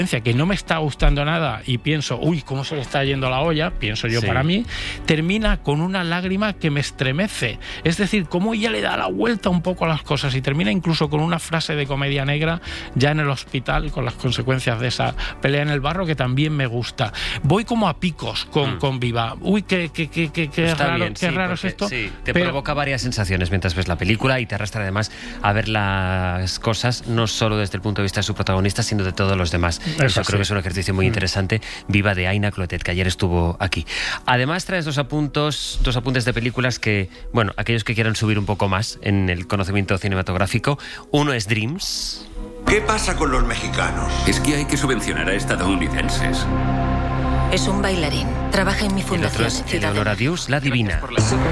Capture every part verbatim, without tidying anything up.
que no me está gustando nada y pienso, uy, cómo se le está yendo la olla, pienso yo sí. para mí, termina con una lágrima que me estremece. Es decir, cómo ella le da la vuelta un poco a las cosas y termina incluso con una frase de comedia negra ya en el hospital con las consecuencias de esa pelea en el barro que también me gusta. Voy como a picos con, mm. con Viva. Uy, qué, qué, qué, qué, qué raro, bien, qué sí, raro es esto. Sí, te pero... provoca varias sensaciones mientras ves la película y te arrastra además a ver las cosas no solo desde el punto de vista de su protagonista, sino de todos los demás. Eso, Eso creo sí. que es un ejercicio muy interesante. Viva de Aina Clotet, que ayer estuvo aquí. Además traes dos apuntos, dos apuntes de películas que, bueno, aquellos que quieran subir un poco más en el conocimiento cinematográfico. Uno es Dreams. ¿Qué pasa con los mexicanos? Es que hay que subvencionar a estadounidenses. Es un bailarín. Trabaja en mi fundación. El otro es Eleonora Duse, La Divina.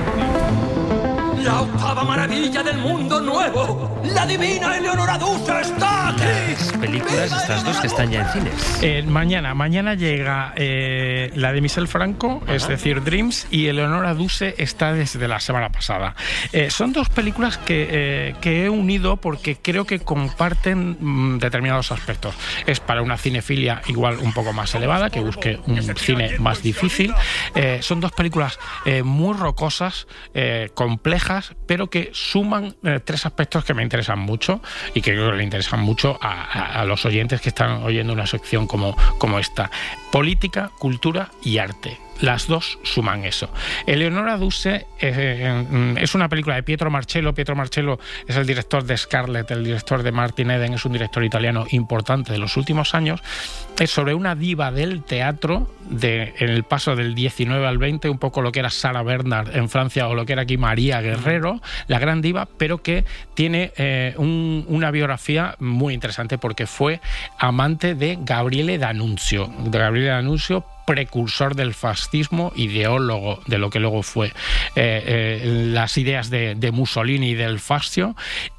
La octava maravilla del mundo nuevo. La divina Eleonora Duse está aquí. Las películas, estas dos que están ya en cines. Eh, mañana, mañana llega eh, la de Michel Franco, Ajá. es decir, Dreams, y Eleonora Duse está desde la semana pasada. Eh, son dos películas que, eh, que he unido porque creo que comparten mm, determinados aspectos. Es para una cinefilia igual un poco más elevada, que busque un cine más difícil. Eh, son dos películas eh, muy rocosas, eh, complejas, pero que suman eh, tres aspectos que me interesan mucho y que creo que le interesan mucho a, a, a los oyentes que están oyendo una sección como, como esta. Política, cultura y arte. Las dos suman eso. Eleonora Duse eh, es una película de Pietro Marcello. Pietro Marcello es el director de Scarlett, el director de Martin Eden, es un director italiano importante de los últimos años. Es sobre una diva del teatro de, en el paso del diecinueve al veinte, un poco lo que era Sarah Bernhardt en Francia o lo que era aquí María Guerrero, la gran diva, pero que tiene eh, un, una biografía muy interesante porque fue amante de Gabriele D'Annunzio. De Gabriele D'Annunzio, precursor del fascismo, ideólogo de lo que luego fue eh, eh, las ideas de, de Mussolini y del fascio,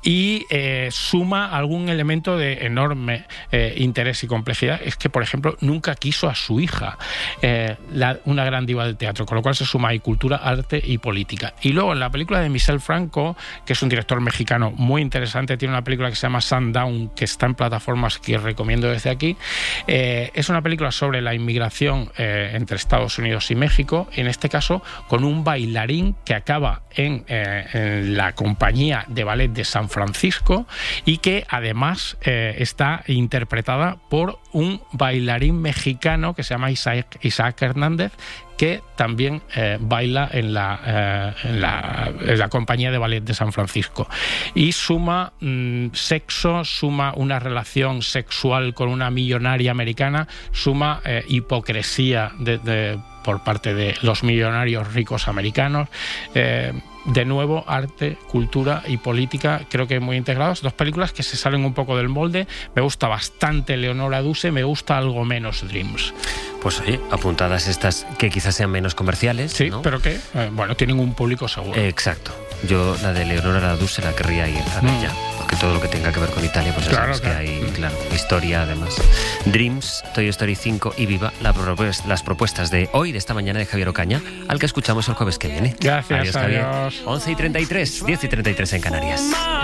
y eh, suma algún elemento de enorme eh, interés y complejidad. Es que, por ejemplo, nunca quiso a su hija, eh, la, una gran diva del teatro, con lo cual se suma ahí cultura, arte y política. Y luego en la película de Michel Franco, que es un director mexicano muy interesante, tiene una película que se llama Sundown, que está en plataformas que recomiendo desde aquí. Eh, es una película sobre la inmigración Eh, entre Estados Unidos y México, en este caso con un bailarín que acaba en, eh, en la compañía de ballet de San Francisco y que además eh, está interpretada por un bailarín mexicano que se llama Isaac, Isaac Hernández, que también eh, baila en la, eh, en, la, en la compañía de ballet de San Francisco. Y suma mmm, sexo, suma una relación sexual con una millonaria americana, suma eh, hipocresía de, de, por parte de los millonarios ricos americanos. Eh, de nuevo, arte, cultura y política, creo que muy integrados. Dos películas que se salen un poco del molde. Me gusta bastante Eleonora Duse, me gusta algo menos Dreams. Pues oye, apuntadas estas que quizás sean menos comerciales, sí, ¿no? Pero que, eh, bueno, tienen un público seguro. Eh, exacto. Yo la de Eleonora Duse la querría ir a ver mm. ya, porque todo lo que tenga que ver con Italia, pues ya claro, sabes claro. que hay, claro, historia además. Dreams, Toy Story cinco y Viva, la propuesta, las propuestas de hoy, de esta mañana, de Javier Ocaña, al que escuchamos el jueves que viene. Gracias, adiós, Javier. Adiós. once y treinta y tres, diez y treinta y tres en Canarias.